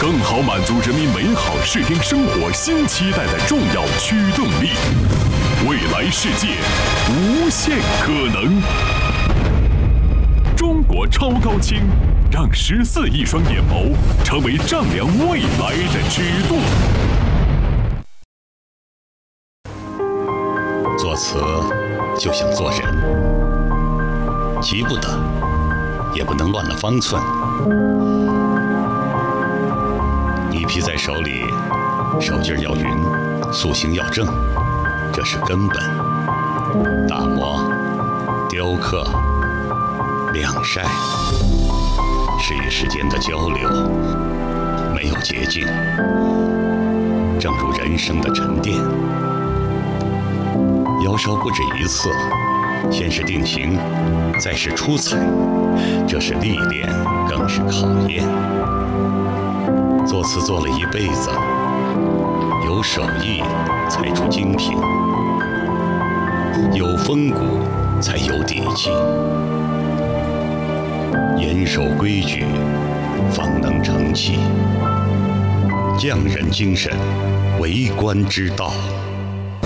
更好满足人民美好视听生活新期待的重要驱动力。未来世界，无限可能。中国超高清，让14亿双眼眸成为丈量未来的尺度。 作词就像做人，急不得，也不能乱了方寸。泥皮在手里，手劲要匀，塑形要正，这是根本。打磨、雕刻、晾晒，是与时间的交流，没有捷径。正如人生的沉淀，窑烧不止一次，先是定型，再是出彩，这是历练，更是考验。作词做了一辈子，有手艺才出精品，有风骨才有底气，严守规矩，方能成器。匠人精神，为官之道。